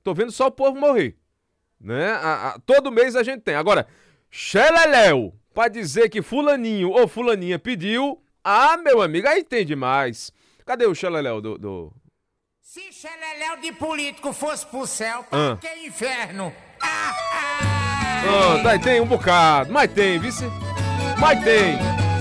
Tô vendo só o povo morrer. Né? Todo mês a gente tem. Agora, xeleléu, pra dizer que fulaninho ou fulaninha pediu, meu amigo, aí tem demais. Cadê o xeleléu do... Se xeleléu de político fosse pro céu, pra que inferno? Daí tem um bocado, mas tem, vice? Mas tem.